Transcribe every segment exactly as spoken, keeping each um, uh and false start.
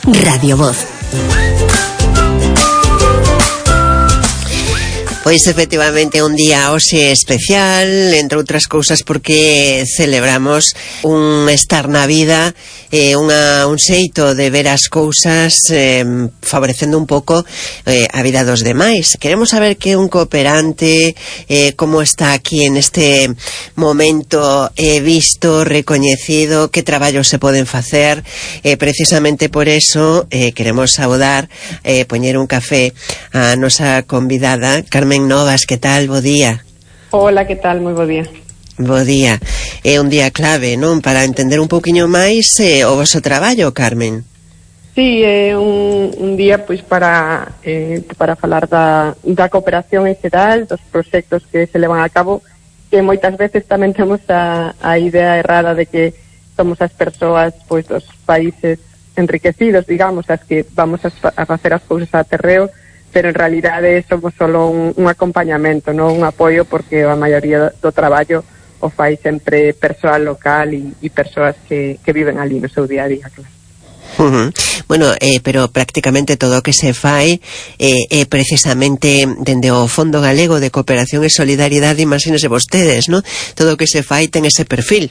Radio Voz. Pois efectivamente un día hoxe especial, entre outras cousas porque celebramos un estar na vida, eh, unha, un xeito de ver as cousas eh, favorecendo un pouco eh, a vida dos demais. Queremos saber que un cooperante, eh, como está aquí en este momento eh, visto, recoñecido, que traballos se poden facer. Eh, precisamente por eso eh, queremos saudar, eh, poñer un café a nosa convidada, Carmen Novas. Que tal? Bo día. Hola, que tal? Moi bo día. Bo día. É un día clave, non? Para entender un pouquiño máis eh, o vosso traballo, Carmen. Sí, é un, un día pois para eh, para falar da, da cooperación en xeral, dos proxectos que se levan a cabo, que moitas veces tamén temos a, a idea errada de que somos as persoas pois dos países enriquecidos, digamos, as que vamos a, a facer as cousas a terreo, pero en realidade somos solo un, un acompañamento, non un apoio, porque a maioría do traballo o fai sempre persoal local e, e persoas que, que viven ali no seu día a día, claro. Uh-huh. Bueno, eh, pero prácticamente todo o que se fai é eh, eh, precisamente dende o Fondo Galego de Cooperación e Solidaridade, imagínense vostedes, non? Todo o que se fai ten ese perfil.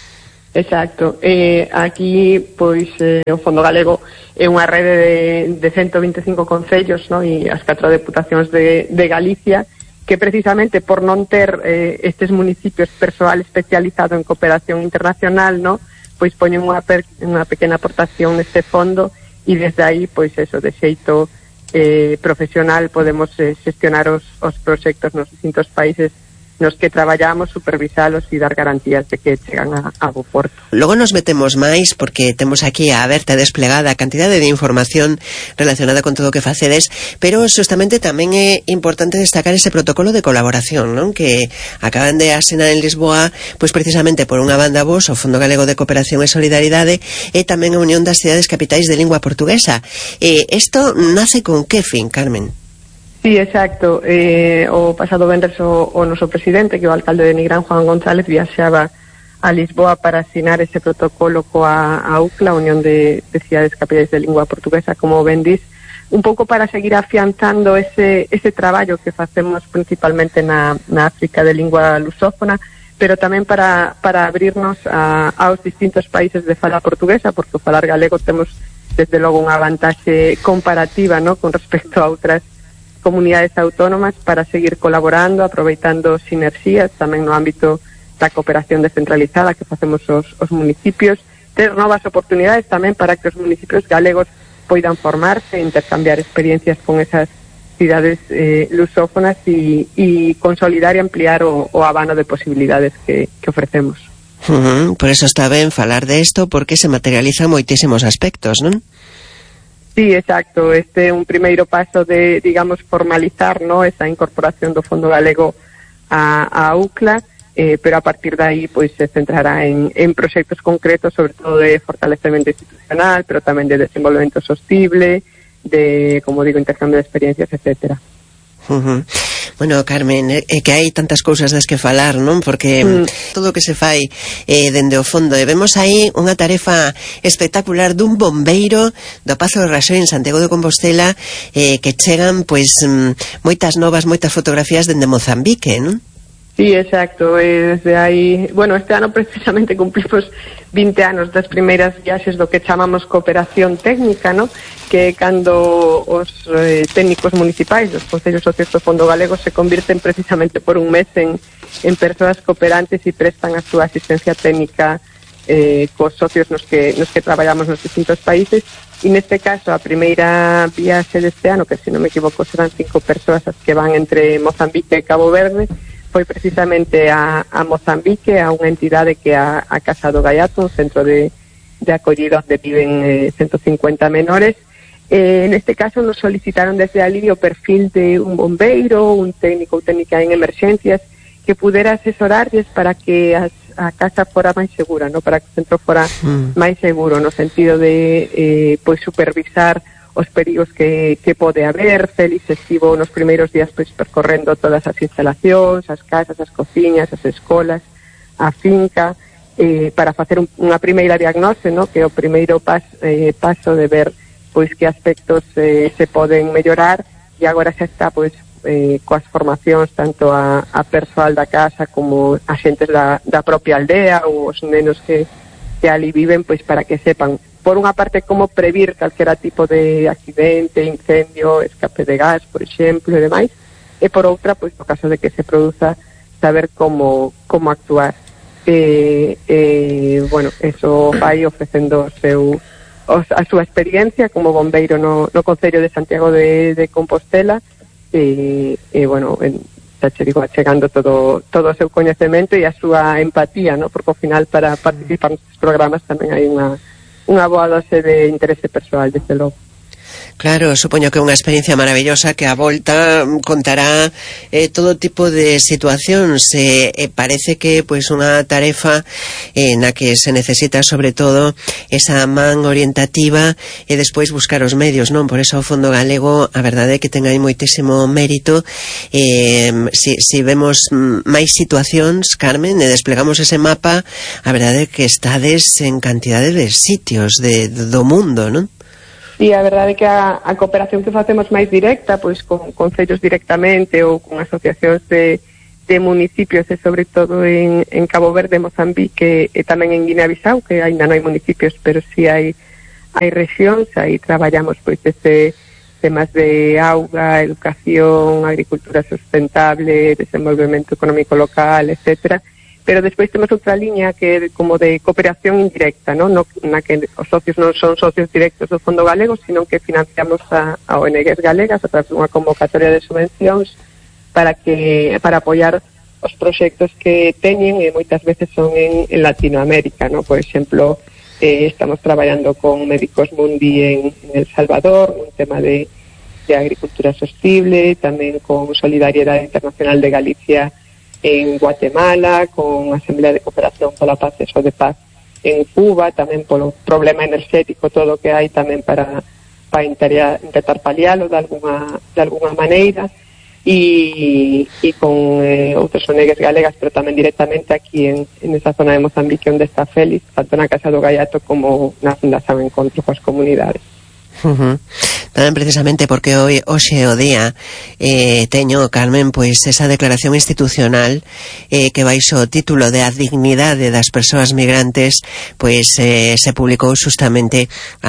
Exacto. Eh, aquí, pois, eh, o Fondo Galego é unha rede de, de ciento vinte e cinco concellos, no? E as catro deputacións de, de Galicia, que precisamente por non ter eh, estes municipios persoal especializado en cooperación internacional, no? Pois poñen unha, per, unha pequena aportación neste fondo, e desde aí, pois eso, de xeito eh, profesional podemos eh, xestionar os, os proxectos nos distintos países nos que traballamos, supervisalos e dar garantías de que chegan a, a bo porto. Logo nos metemos máis porque temos aquí a aberta desplegada a cantidade de información relacionada con todo o que facedes, pero justamente tamén é importante destacar ese protocolo de colaboración, non? Que acaban de asinar en Lisboa, pois precisamente por unha banda vos, o Fondo Galego de Cooperación e Solidaridade, e tamén a Unión das Cidades Capitais de Lingua Portuguesa. Eh, esto nace con que fin, Carmen? Sí, exacto. Eh, o pasado venres o, o noso presidente, que é o alcalde de Nigrán, Juan González, viaxaba a Lisboa para asinar ese protocolo coa a U C L A, a Unión de, de Cidades Capitais de Lingua Portuguesa, como ben dis, un pouco para seguir afianzando ese, ese traballo que facemos principalmente na, na África de lingua lusófona, pero tamén para, para abrirnos a, aos distintos países de fala portuguesa, porque o falar galego temos desde logo unha vantaxe comparativa, ¿no?, con respecto a outras comunidades autónomas, para seguir colaborando, aproveitando sinerxías tamén no ámbito da cooperación descentralizada que facemos os, os municipios, ter novas oportunidades tamén para que os municipios galegos poidan formarse, intercambiar experiencias con esas cidades eh, lusófonas e, e consolidar e ampliar o, o abano de posibilidades que, que ofrecemos. Uh-huh. Por eso está ben falar de esto, porque se materializan moitísimos aspectos, non? Sí, exacto. Este é un primeiro paso de, digamos, formalizar, ¿no?, esa incorporación do Fondo Galego a, a U C L A, eh, pero a partir de aí pois se centrará en, en proxectos concretos, sobre todo de fortalecemento institucional, pero tamén de desenvolvemento sostible, de, como digo, intercambio de experiencias, etcétera. Uh-huh. Bueno, Carmen, é eh, que hai tantas cousas das que falar, non? Porque mm. todo o que se fai eh, dende o fondo, e vemos aí unha tarefa espectacular dun bombeiro do Pazo de Raxoi en Santiago de Compostela, eh, que chegan, pois, mm, moitas novas, moitas fotografías dende Mozambique, non? Sí, exacto. Eh, desde aí, bueno, este ano precisamente cumplimos vinte anos das primeiras viaxes do que chamamos cooperación técnica, ¿no?, que cando os eh, técnicos municipais dos concellos socios do Fondo Galego se convirten precisamente por un mes en, en persoas cooperantes e prestan a súa asistencia técnica eh, cos socios nos que, nos que traballamos nos distintos países. E neste caso, a primeira viaxe deste ano, que se non me equivoco serán cinco persoas as que van entre Mozambique e Cabo Verde, foi precisamente a, a Mozambique, a unha entidade que é a, a Casa do Gaiato, un centro de, de acollida onde viven eh, ciento cincuenta menores. Eh, neste caso nos solicitaron desde ali o perfil de un bombeiro, un técnico ou técnica en emerxencias que pudera asesorarles para que as, a casa fora máis segura, no? Para que o centro fora mm. máis seguro, no sentido de eh, pois supervisar os perigos que, que pode haber. Félix estivo nos primeiros días pois percorrendo todas as instalacións, as casas, as cociñas, as escolas, a finca, eh, para facer un, unha primeira diagnose, no? Que é o primeiro pas, eh, paso de ver pois que aspectos eh, se poden mellorar, e agora xa está pois eh, coas formacións tanto a, a persoal da casa como a xentes da, da propia aldea ou os nenos que, que ali viven, pois para que sepan por unha parte como previr calquera tipo de accidente, incendio, escape de gas, por exemplo, e demais, e por outra, pois no caso de que se produza, saber como como actuar. E, e bueno, eso vai ofrecendo o seu a súa experiencia como bombeiro no, no Concello de Santiago de, de Compostela e, e bueno, en, xa che digo, achegando todo, todo o seu coñecemento e a súa empatía, ¿no? Porque ao final para participar nestes programas tamén hai unha, unha boa dose de interese persoal, desde logo. Claro, supoño que é unha experiencia maravillosa que a volta contará eh, todo tipo de situacións e eh, eh, parece que pois unha tarefa eh, na que se necesita sobre todo esa man orientativa e despois buscar os medios, non? Por eso o Fondo Galego a verdade é que ten aí moitísimo mérito. eh, si, si vemos máis situacións, Carmen, e desplegamos ese mapa, a verdade é que estades en cantidade de sitios de, do mundo, non? E a verdade é que a, a cooperación que facemos máis directa, pois con concellos directamente ou con asociacións de, de municipios e sobre todo en, en Cabo Verde, Mozambique e tamén en Guinea-Bissau, que ainda non hai municipios, pero si sí hai, hai rexións, aí traballamos pois ese temas de auga, educación, agricultura sustentable, desenvolvemento económico local, etcétera. Pero despois temos outra liña que é como de cooperación indirecta, ¿no? No, na que os socios non son socios directos do Fondo Galego, sino que financiamos a, a O N Ges galegas a través dunha convocatoria de subvencións para que para apoiar os proxectos que teñen e moitas veces son en, en Latinoamérica, ¿no? Por exemplo, eh, estamos traballando con Médicos Mundi en, en El Salvador, un tema de, de agricultura sostible, tamén con Solidariedade Internacional de Galicia en Guatemala, con Asamblea de Cooperación pola Paz e Sodepaz en Cuba, tamén polo problema enerxético, todo o que hai tamén para, para intentar, intentar palialo de alguna, de alguna maneira, e, e con eh, outros O N Ges galegas, pero tamén directamente aquí en, en esa zona de Mozambique onde está Félix, tanto na Casa do Gaiato como na Fundación Encontro coas comunidades. Uh-huh. Tamén precisamente porque hoy hoxe o día eh, teño, Carmen, pois esa declaración institucional eh, que baixo o título de a dignidade das persoas migrantes pois eh, se publicou justamente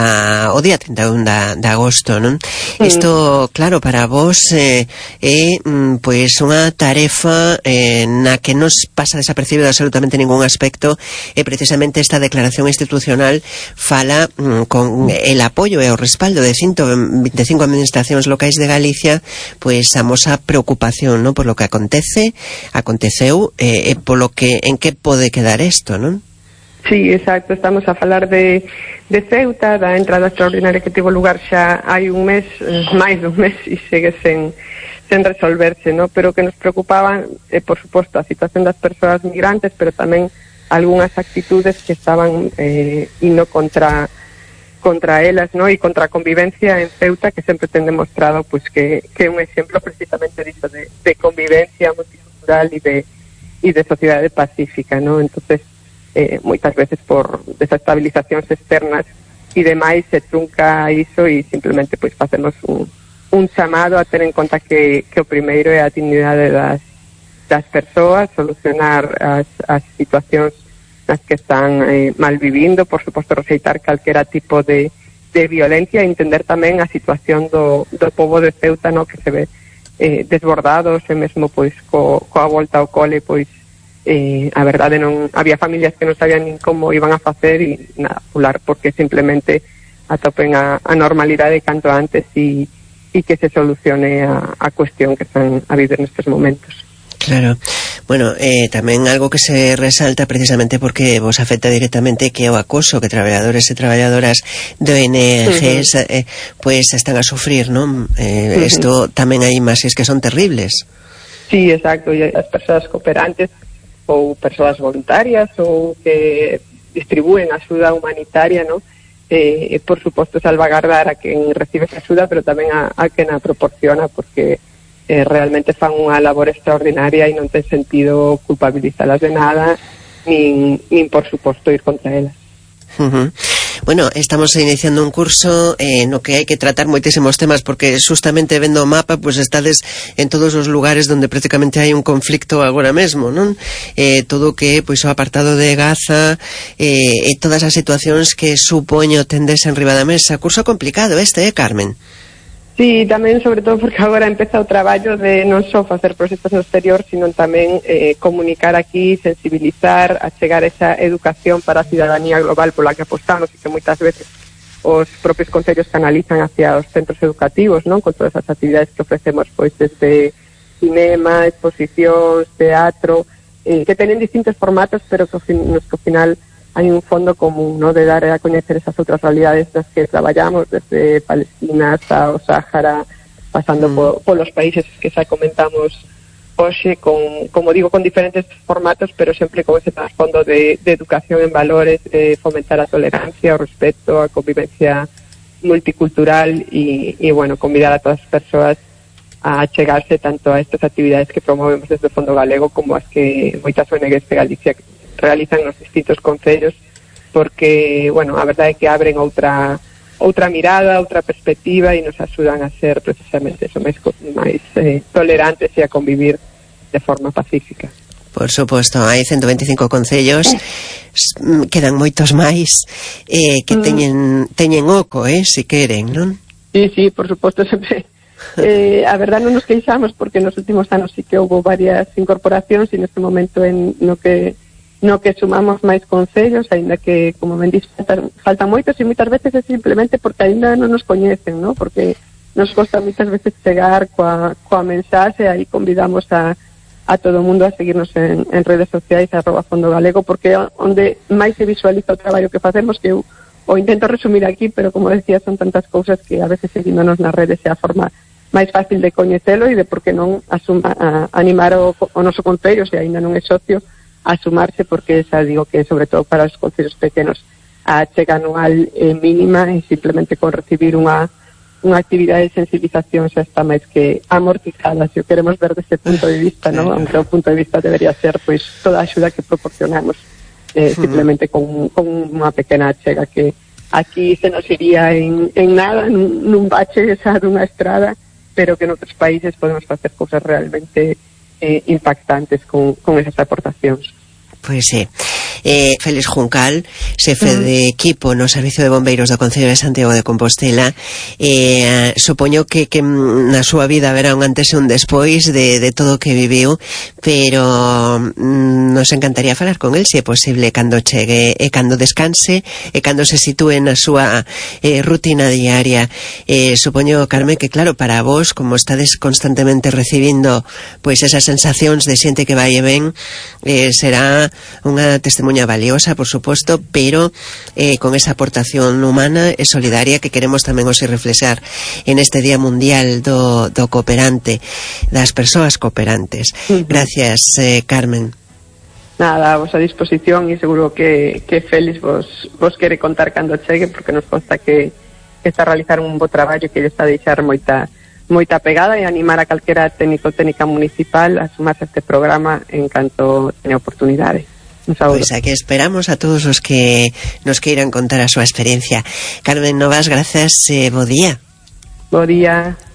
a, o día trinta e un de agosto, non? Mm. Isto, claro, para vos é eh, eh, pois unha tarefa eh, na que nos pasa desapercibido absolutamente ningún aspecto e precisamente esta declaración institucional fala mm, con el apoio e o respaldo de ciento veinticinco administracións locais de Galicia, pois a mosa preocupación, non, por lo que acontece, aconteceu e eh, polo que en que pode quedar isto, non? Sí, exacto, estamos a falar de, de Ceuta, da entrada extraordinaria que tivo lugar xa hai un mes, máis dun mes, e segue sen, sen resolverse, non? Pero que nos preocupaban, eh, por suposto, a situación das persoas migrantes, pero tamén algunhas actitudes que estaban eh, indo contra contra elas, ¿no? E contra a convivencia en Ceuta, que sempre ten demostrado pues, que, que é un exemplo precisamente disso de, de convivencia multicultural e de, e de sociedade pacífica, ¿no? Entonces, eh, moitas veces por desestabilizacións externas e demais se trunca iso e simplemente pues, facemos un, un chamado a ter en conta que, que o primeiro é a dignidade das, das persoas, solucionar as, as situacións nas que están eh, mal vivindo, por suposto rexeitar calquera tipo de, de violencia e entender tamén a situación do, do povo de Ceuta, no, que se ve eh, desbordados e mesmo pois co, coa volta ao cole pois eh, a verdade non había familias que non sabían nin como iban a facer e nada, pular porque simplemente atopen a, a normalidade canto antes e, e que se solucione a, a cuestión que están a vivir nestes momentos. Claro. Bueno, eh, tamén algo que se resalta precisamente porque vos afecta directamente que é o acoso que traballadores e traballadoras do O N Ges uh-huh. eh, pues están a sufrir, non? Eh, isto uh-huh. tamén hai imaxes que son terribles. Sí, exacto, e as persoas cooperantes ou persoas voluntarias ou que distribúen axuda humanitaria, non? Eh, por suposto salvagardar a quen recibe esa axuda, pero tamén a, a quen a proporciona, porque Eh, realmente fan unha labor extraordinaria e non ten sentido culpabilizalas de nada nin, nin por suposto ir contra elas. Uh-huh. Bueno, estamos iniciando un curso eh, no que hai que tratar moitísimos temas, porque justamente vendo o mapa, pues estades en todos os lugares onde prácticamente hai un conflicto agora mesmo, non? Eh, todo o que, pois, o apartado de Gaza, eh, e todas as situacións que supoño tendes en riba da mesa. Curso complicado este, eh, Carmen? Sí, tamén, sobre todo, porque agora empeza o traballo de non só facer proxectos no exterior, sino tamén eh, comunicar aquí, sensibilizar, achegar esa educación para a cidadanía global pola que apostamos e que moitas veces os propios concellos canalizan hacia os centros educativos, non? Con todas as actividades que ofrecemos, pois, desde cinema, exposicións, teatro, eh, que teñen distintos formatos, pero que, nos que ao final hai un fondo común, ¿no?, de dar a coñecer esas outras realidades nas que traballamos, desde Palestina hasta o Sáhara, pasando mm. po, polos países que xa comentamos hoxe, con, como digo, con diferentes formatos, pero sempre con ese trasfondo de, de educación en valores, de fomentar a tolerancia, o respeto, a convivencia multicultural e, e bueno, convidar a todas as persoas a chegarse tanto a estas actividades que promovemos desde o Fondo Galego como as que moitas O N Ges de Galicia realizan nos distintos concellos, porque, bueno, a verdade é que abren outra outra mirada, outra perspectiva e nos axudan a ser precisamente eso, máis, máis eh, tolerantes e a convivir de forma pacífica. Por suposto, hai ciento veinticinco concellos, quedan moitos máis eh, que teñen, teñen oco, eh, si queren, non? Sí, sí, por suposto, sempre. Eh, a verdade non nos queixamos porque nos últimos anos sí que houve varias incorporacións e neste momento en no que no que sumamos máis concellos, aínda que, como ben dix, faltan, faltan moitos e moitas veces é simplemente porque aínda non nos coñecen, ¿no? Porque nos costa moitas veces chegar coa, coa mensaxe, aí convidamos a, a todo o mundo a seguirnos en, en redes sociais, arroba Fondo Galego, porque onde máis se visualiza o traballo que facemos, que eu o intento resumir aquí, pero como decía, son tantas cousas que a veces seguíndonos nas redes é a forma máis fácil de coñecelo e de por que non asuma, a, animar o, o noso concello, se aínda non é socio, a sumarse, porque xa digo que sobre todo para os concellos pequenos a chega anual é mínima e simplemente con recibir unha unha actividade de sensibilización xa está máis que amortizada, se o queremos ver desde punto de vista, ¿no? Aunque o punto de vista debería ser pois toda a axuda que proporcionamos eh, simplemente con, con unha pequena chega que aquí se nos iría en, en nada, nun, nun bache xa dunha estrada, pero que en outros países podemos facer cousas realmente Eh, impactantes con, con esas aportacións. Pois sí. Eh, Félix Juncal, xefe mm. de equipo no Servicio de Bombeiros do Concello de Santiago de Compostela, eh, supoño que, que na súa vida haberá un antes e un despois de, de todo o que viviu, pero mm, nos encantaría falar con el, se é posible, cando chegue e cando descanse e cando se sitúe na súa eh, rutina diaria. Eh, supoño, Carmen, que claro, para vos, como estades constantemente recibindo pois esas sensacións de xente que vai e ven, eh, será unha testemunha valiosa, por suposto, pero eh, con esa aportación humana e solidaria que queremos tamén hoxe reflexar en este Día Mundial do, do Cooperante, das persoas cooperantes. Uh-huh. Gracias, eh, Carmen. Nada, a vosa disposición e seguro que, que Félix vos, vos quere contar cando chegue, porque nos consta que está a realizar un bo traballo que lle está a deixar moita moita pegada e animar a calquera técnico técnica municipal a sumarse a este programa en canto teña oportunidade. Pois aquí esperamos a todos os que nos queiran contar a súa experiencia. Carmen Novas, grazas, eh, bo día. Bo día.